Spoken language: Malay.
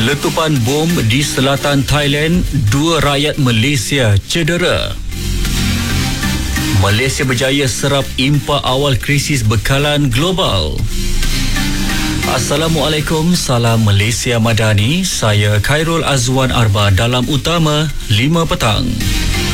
Letupan bom di selatan Thailand, 2 rakyat Malaysia cedera. Malaysia berjaya serap impak awal krisis bekalan global. Assalamualaikum, salam Malaysia Madani. Saya Khairul Azwan Arba dalam Utama 5 petang.